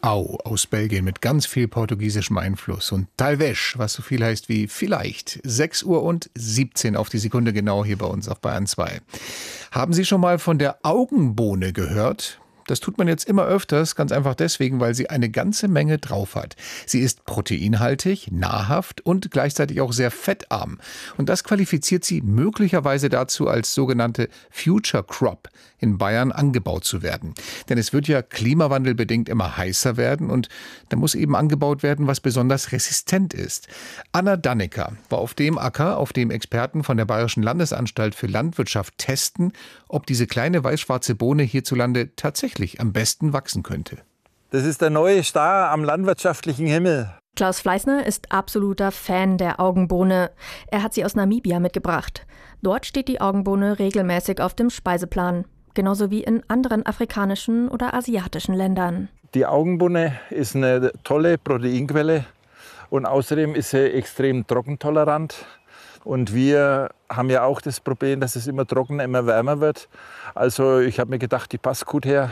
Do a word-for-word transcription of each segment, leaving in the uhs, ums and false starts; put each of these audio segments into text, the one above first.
Au aus Belgien mit ganz viel portugiesischem Einfluss und Talvez, was so viel heißt wie vielleicht. sechs Uhr und siebzehn auf die Sekunde genau hier bei uns auf Bayern zwei. Haben Sie schon mal von der Augenbohne gehört? Das tut man jetzt immer öfters, ganz einfach deswegen, weil sie eine ganze Menge drauf hat. Sie ist proteinhaltig, nahrhaft und gleichzeitig auch sehr fettarm. Und das qualifiziert sie möglicherweise dazu, als sogenannte Future Crop in Bayern angebaut zu werden. Denn es wird ja klimawandelbedingt immer heißer werden und da muss eben angebaut werden, was besonders resistent ist. Anna Dannecker war auf dem Acker, auf dem Experten von der Bayerischen Landesanstalt für Landwirtschaft testen, ob diese kleine weiß-schwarze Bohne hierzulande tatsächlich am besten wachsen könnte. Das ist der neue Star am landwirtschaftlichen Himmel. Klaus Fleißner ist absoluter Fan der Augenbohne. Er hat sie aus Namibia mitgebracht. Dort steht die Augenbohne regelmäßig auf dem Speiseplan. Genauso wie in anderen afrikanischen oder asiatischen Ländern. Die Augenbohne ist eine tolle Proteinquelle und außerdem ist sie extrem trockentolerant. Und wir haben ja auch das Problem, dass es immer trockener, immer wärmer wird. Also ich habe mir gedacht, die passt gut her.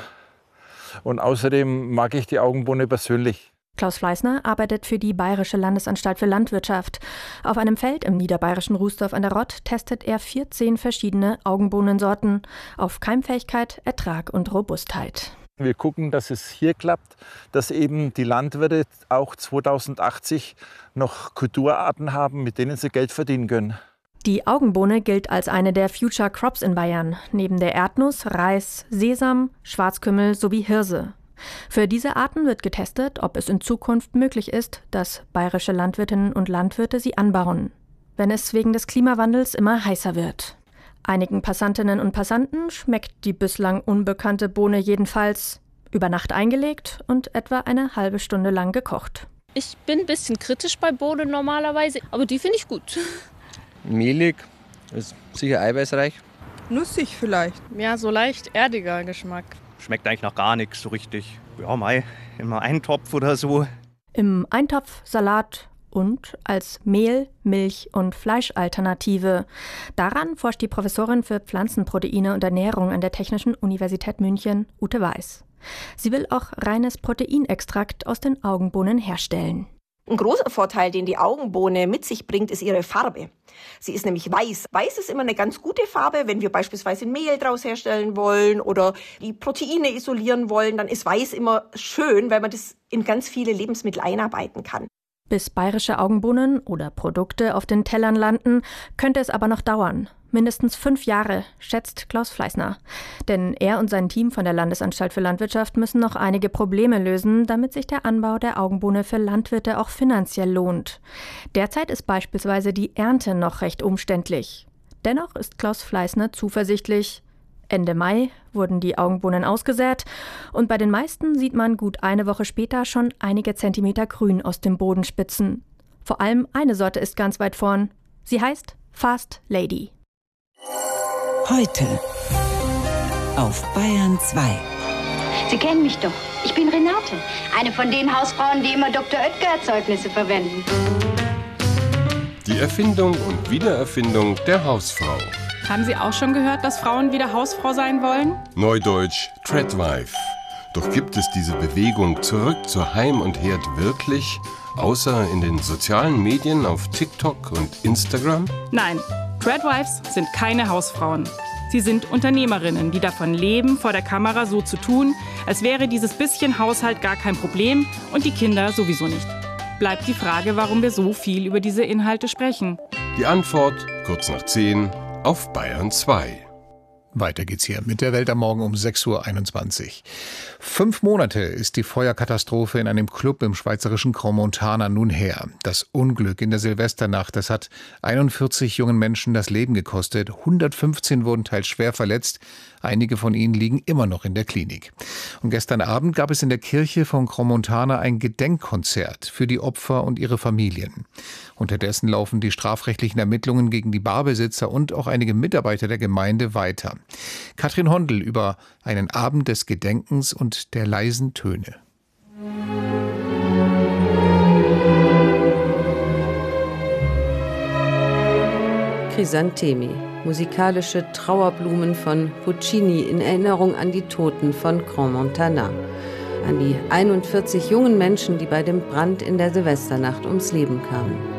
Und außerdem mag ich die Augenbohne persönlich. Klaus Fleißner arbeitet für die Bayerische Landesanstalt für Landwirtschaft. Auf einem Feld im niederbayerischen Rußdorf an der Rott testet er vierzehn verschiedene Augenbohnensorten auf Keimfähigkeit, Ertrag und Robustheit. Wir gucken, dass es hier klappt, dass eben die Landwirte auch zweitausendachtzig noch Kulturarten haben, mit denen sie Geld verdienen können. Die Augenbohne gilt als eine der Future Crops in Bayern, neben der Erdnuss, Reis, Sesam, Schwarzkümmel sowie Hirse. Für diese Arten wird getestet, ob es in Zukunft möglich ist, dass bayerische Landwirtinnen und Landwirte sie anbauen, wenn es wegen des Klimawandels immer heißer wird. Einigen Passantinnen und Passanten schmeckt die bislang unbekannte Bohne jedenfalls über Nacht eingelegt und etwa eine halbe Stunde lang gekocht. Ich bin ein bisschen kritisch bei Bohnen normalerweise, aber die finde ich gut. Mehlig, ist sicher eiweißreich. Nussig vielleicht. Ja, so leicht erdiger Geschmack. Schmeckt eigentlich noch gar nichts so richtig. Ja, mei, immer Eintopf oder so. Im Eintopf, Salat und als Mehl-, Milch- und Fleischalternative. Daran forscht die Professorin für Pflanzenproteine und Ernährung an der Technischen Universität München, Ute Weiß. Sie will auch reines Proteinextrakt aus den Augenbohnen herstellen. Ein großer Vorteil, den die Augenbohne mit sich bringt, ist ihre Farbe. Sie ist nämlich weiß. Weiß ist immer eine ganz gute Farbe. Wenn wir beispielsweise Mehl draus herstellen wollen oder die Proteine isolieren wollen, dann ist weiß immer schön, weil man das in ganz viele Lebensmittel einarbeiten kann. Bis bayerische Augenbohnen oder Produkte auf den Tellern landen, könnte es aber noch dauern. Mindestens fünf Jahre, schätzt Klaus Fleißner. Denn er und sein Team von der Landesanstalt für Landwirtschaft müssen noch einige Probleme lösen, damit sich der Anbau der Augenbohne für Landwirte auch finanziell lohnt. Derzeit ist beispielsweise die Ernte noch recht umständlich. Dennoch ist Klaus Fleißner zuversichtlich. Ende Mai wurden die Augenbohnen ausgesät und bei den meisten sieht man gut eine Woche später schon einige Zentimeter Grün aus dem Boden spitzen. Vor allem eine Sorte ist ganz weit vorn. Sie heißt Fast Lady. Heute auf Bayern zwei. Sie kennen mich doch. Ich bin Renate, eine von den Hausfrauen, die immer Doktor Oetker-Erzeugnisse verwenden. Die Erfindung und Wiedererfindung der Hausfrau. Haben Sie auch schon gehört, dass Frauen wieder Hausfrau sein wollen? Neudeutsch Tradwife. Doch gibt es diese Bewegung zurück zur Heim und Herd wirklich, außer in den sozialen Medien auf TikTok und Instagram? Nein, Tradwives sind keine Hausfrauen. Sie sind Unternehmerinnen, die davon leben, vor der Kamera so zu tun, als wäre dieses bisschen Haushalt gar kein Problem und die Kinder sowieso nicht. Bleibt die Frage, warum wir so viel über diese Inhalte sprechen. Die Antwort kurz nach zehn auf Bayern zwei. Weiter geht's hier mit der Welt am Morgen um sechs Uhr einundzwanzig. Fünf Monate ist die Feuerkatastrophe in einem Club im schweizerischen Crans-Montana nun her. Das Unglück in der Silvesternacht, das hat einundvierzig jungen Menschen das Leben gekostet. hundertfünfzehn wurden teils schwer verletzt. Einige von ihnen liegen immer noch in der Klinik. Und gestern Abend gab es in der Kirche von Crans-Montana ein Gedenkkonzert für die Opfer und ihre Familien. Unterdessen laufen die strafrechtlichen Ermittlungen gegen die Barbesitzer und auch einige Mitarbeiter der Gemeinde weiter. Katrin Hondel über einen Abend des Gedenkens und der leisen Töne. Chrysanthemi, musikalische Trauerblumen von Puccini in Erinnerung an die Toten von Crans-Montana. an die einundvierzig jungen Menschen, die bei dem Brand in der Silvesternacht ums Leben kamen.